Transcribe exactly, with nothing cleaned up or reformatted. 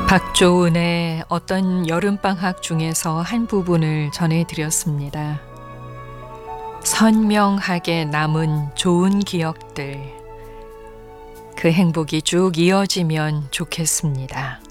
박조은의 어떤 여름방학 중에서 한 부분을 전해드렸습니다. 선명하게 남은 좋은 기억들, 그 행복이 쭉 이어지면 좋겠습니다.